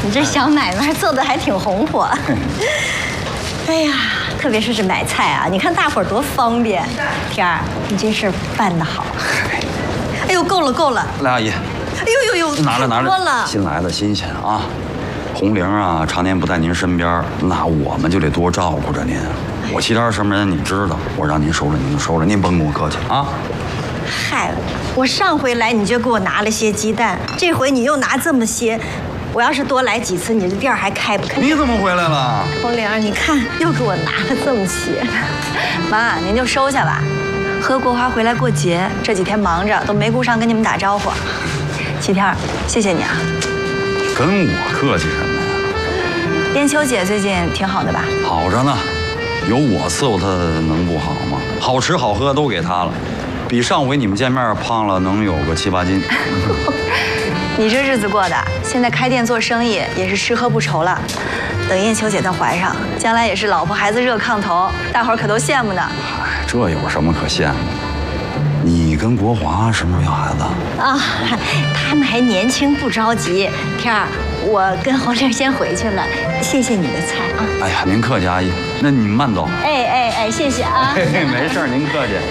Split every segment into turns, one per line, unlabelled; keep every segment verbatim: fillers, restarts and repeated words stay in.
你这小买卖做的还挺红火。哎呀，特别是这买菜啊，你看大伙儿多方便。天儿，你这事儿办得好。哎呦，够了够了，
来，阿姨。
哎呦呦呦，
拿着拿着，
多了。
新来的新鲜啊。红玲啊，常年不在您身边，那我们就得多照顾着您。我其他什么人你知道，我让您收着您就收着，您甭跟我客气啊。
嗨，我上回来你就给我拿了些鸡蛋，这回你又拿这么些，我要是多来几次，你这店还开不开？
你怎么回来了？
红玲，你看又给我拿了这么些。
妈，您就收下吧。和国华回来过节，这几天忙着，都没顾上跟你们打招呼。齐天儿，谢谢你啊。
跟我客气什么呀？
燕秋姐最近挺好的吧？
好着呢，有我伺候她能不好吗？好吃好喝都给她了，比上回你们见面胖了能有个七八斤。
你这日子过的，现在开店做生意也是吃喝不愁了。等燕秋姐再怀上，将来也是老婆孩子热炕头，大伙儿可都羡慕呢。
哎，这有什么可羡慕？你跟国华什么时候要孩子？
啊，他们还年轻，不着急。天儿，我跟红玲先回去了，谢谢你的菜啊。
哎呀，您客气，阿姨，那你慢走。
哎哎哎，谢谢啊。
嘿嘿，没事，您客气。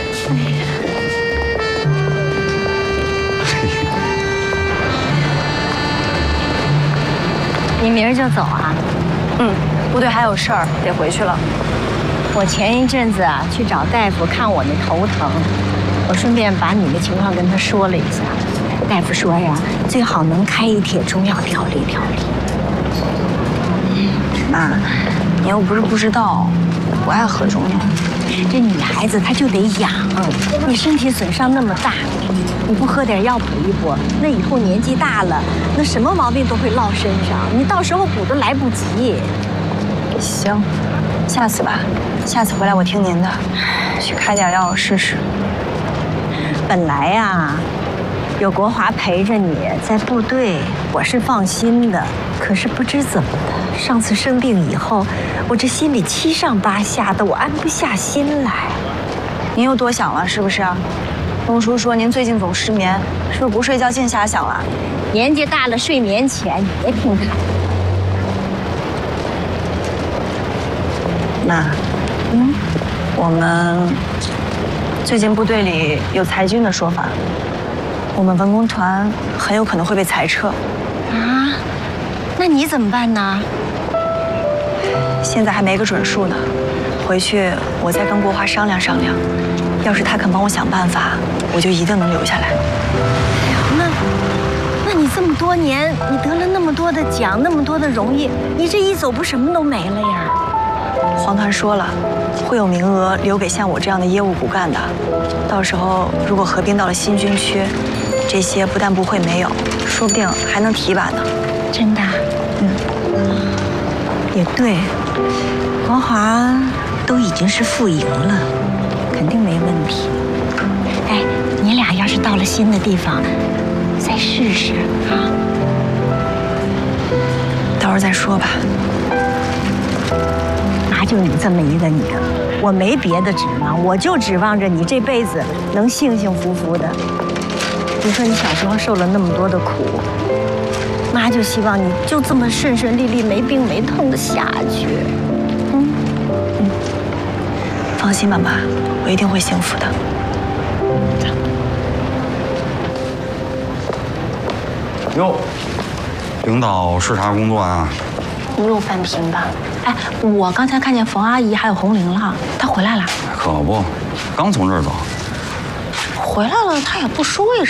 你明儿就走啊？
嗯，部队还有事儿，得回去了。
我前一阵子啊去找大夫看我那头疼，我顺便把你的情况跟他说了一下。大夫说呀，最好能开一帖中药调理调理。
妈，你又不是不知道，我不爱喝中药。
这女孩子她就得养，你身体损伤那么大，你不喝点药补一补，那以后年纪大了，那什么毛病都会落身上，你到时候补都来不及。
行，下次吧，下次回来我听您的，去开点药试试。
本来呀，有国华陪着你在部队，我是放心的。可是不知怎么的，上次生病以后，我这心里七上八下的，我安不下心来。
您又多想了是不是？东叔说您最近总失眠，是不是不睡觉净瞎想了？
年纪大了，睡眠浅，你别听他。
妈，嗯，我们最近部队里有裁军的说法，我们文工团很有可能会被裁撤。
啊？那你怎么办呢？
现在还没个准数呢，回去我再跟国华商量商量。要是他肯帮我想办法，我就一定能留下来。
那，那你这么多年，你得了那么多的奖，那么多的荣誉，你这一走不什么都没了呀？
黄团说了，会有名额留给像我这样的业务骨干的。到时候如果合并到了新军区，这些不但不会没有，说不定还能提拔呢。
真的？
嗯，
也对，国华都已经是副营了，肯定没问题。哎，你俩要是到了新的地方，再试试啊。
到时候再说吧。
哪就你这么一个女儿，我没别的指望，我就指望着你这辈子能幸幸福福的。你说你小时候受了那么多的苦，妈就希望你就这么顺顺利利、没病没痛的下去。嗯
嗯，放心吧，妈，我一定会幸福的。
哟，领导视察工作啊？
陆半平吧？哎，我刚才看见冯阿姨还有红玲了，她回来了。
可不，刚从这儿走。
回来了，她也不说一声。